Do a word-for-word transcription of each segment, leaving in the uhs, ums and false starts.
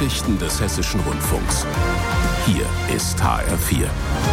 Nachrichten des Hessischen Rundfunks. Hier ist H R vier.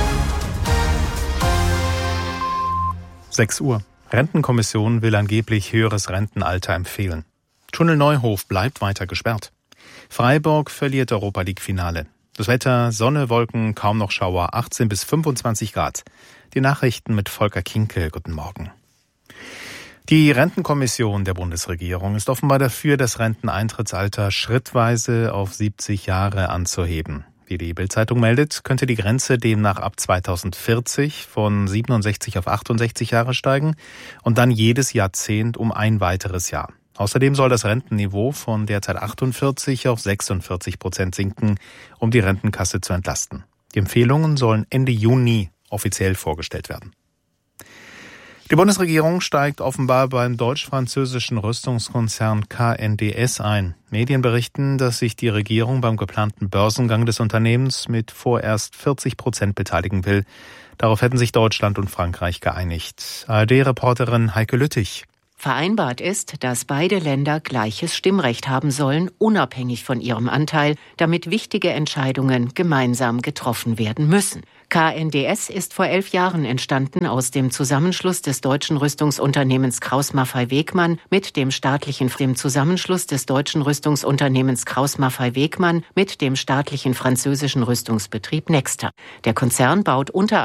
sechs Uhr. Rentenkommission will angeblich höheres Rentenalter empfehlen. Tunnel Neuhof bleibt weiter gesperrt. Freiburg verliert Europa-League-Finale. Das Wetter, Sonne, Wolken, kaum noch Schauer, achtzehn bis fünfundzwanzig Grad. Die Nachrichten mit Volker Kinkel. Guten Morgen. Die Rentenkommission der Bundesregierung ist offenbar dafür, das Renteneintrittsalter schrittweise auf siebzig Jahre anzuheben. Wie die Bild-Zeitung meldet, könnte die Grenze demnach ab zweitausendvierzig von siebenundsechzig auf achtundsechzig Jahre steigen und dann jedes Jahrzehnt um ein weiteres Jahr. Außerdem soll das Rentenniveau von derzeit achtundvierzig auf sechsundvierzig Prozent sinken, um die Rentenkasse zu entlasten. Die Empfehlungen sollen Ende Juni offiziell vorgestellt werden. Die Bundesregierung steigt offenbar beim deutsch-französischen Rüstungskonzern K N D S ein. Medien berichten, dass sich die Regierung beim geplanten Börsengang des Unternehmens mit vorerst vierzig Prozent beteiligen will. Darauf hätten sich Deutschland und Frankreich geeinigt. A R D-Reporterin Heike Lüttich. Vereinbart ist, dass beide Länder gleiches Stimmrecht haben sollen, unabhängig von ihrem Anteil, damit wichtige Entscheidungen gemeinsam getroffen werden müssen. K N D S ist vor elf Jahren entstanden aus dem Zusammenschluss des deutschen Rüstungsunternehmens Krauss-Maffei-Wegmann mit dem staatlichen dem Zusammenschluss des deutschen Rüstungsunternehmens Krauss-Maffei-Wegmann mit dem staatlichen französischen Rüstungsbetrieb Nexter. Der Konzern baut unter